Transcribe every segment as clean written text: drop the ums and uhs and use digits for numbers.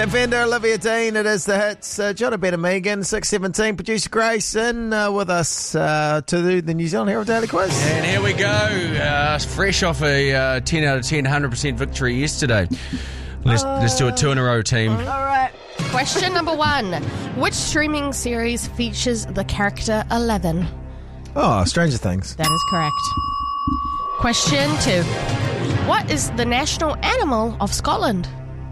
Fender, Olivia Dean, it is the hits. John Abed and Megan, 6:17. Producer Grace in with us to do the New Zealand Herald Daily Quiz. And here we go. Fresh off a 10 out of 10, 100% victory yesterday. Let's do it 2 in a row, team. All right. Question number 1. Which streaming series features the character 11? Oh, Stranger Things. That is correct. Question 2. What is the national animal of Scotland?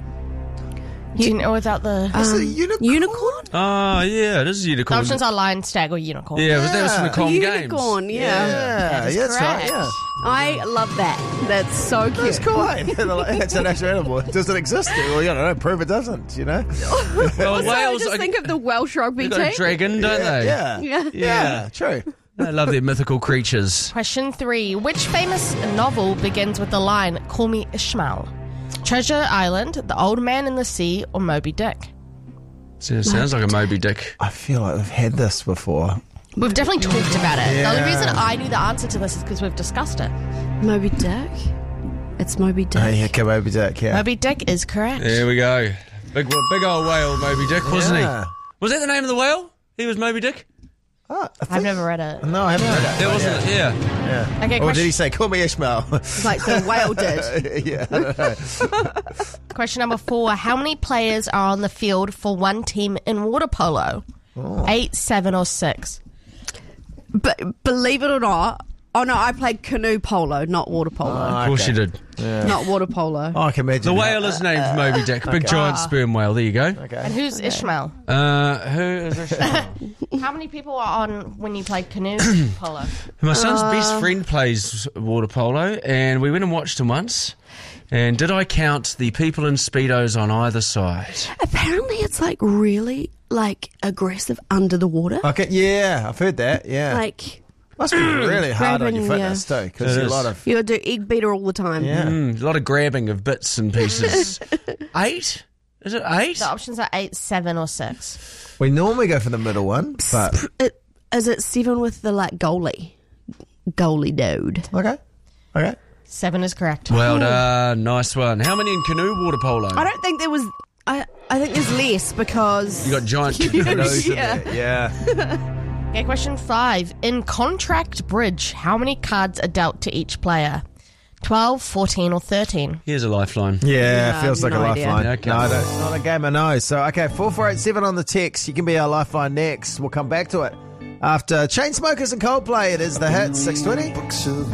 Do you know without the... Is it a unicorn? Oh, yeah, it is a The unicorn. options are lion, stag, or unicorn. Yeah, but that was from the Com Games. Unicorn, Yeah, That is that's right, correct. yeah. I love that. That's so cute. That's cool, eh? It's a national animal. Does it exist? Well, you don't know, prove it doesn't, you know? Well, Also, Wales, just think of the Welsh rugby they've got a team. dragon, don't they? Yeah, true. They love their mythical creatures. Question 3. Which famous novel begins with the line, "Call me Ishmael"? Treasure Island, The Old Man in the Sea, or Moby Dick? Sounds like a Moby Dick. I feel like we've had this before. We've definitely talked about it. Yeah. The only reason I knew the answer to this is because we've discussed it. Moby Dick? It's Moby Dick. Oh, yeah, come Moby Dick, yeah. Moby Dick is correct. There we go. Big old whale, Moby Dick, wasn't Yeah. he? Was that the name of the whale? He was Moby Dick? Oh, I've never read it. No, I haven't read it. That wasn't it, yeah. Yeah. Okay, Or did he say, call me Ishmael? Like the whale did. Yeah, I don't know. Question number 4. How many players are on the field for one team in water polo? 8, 7, or 6? But believe it or not, oh no, I played canoe polo, not water polo. Of course you did. Not water polo. Oh, I can imagine. The whale is named Moby Dick. Big giant sperm whale. There you go. And Okay. who's Ishmael? Who is this? How many people are on when you played canoe polo? My son's best friend plays water polo, and we went and watched him once. And did I count the people in Speedos on either side? Apparently it's like really like aggressive under the water. Okay, yeah, I've heard that, yeah. Like Must be really hard on your grabbing, fitness too, because It a is. lot of... you gotta do egg beater all the time. Yeah. A lot of grabbing of bits and pieces. 8? Is it 8? The options are 8, 7, or 6. We normally go for the middle one, but... Is it 7 with the like goalie dude? Okay. 7 is correct. Well done. Nice one. How many in canoe water polo? I don't think there was. I think there's less because You got giant canoes. Yeah. Yeah. Okay, question 5. In contract bridge, how many cards are dealt to each player? 12, 14, or 13? Here's a lifeline. Yeah, feels like no a idea. lifeline. Okay. No, it's not a game I know. So, okay, 4487 on the text. You can be our lifeline next. We'll come back to it. After Chainsmokers and Coldplay, it is the hit, 6:20.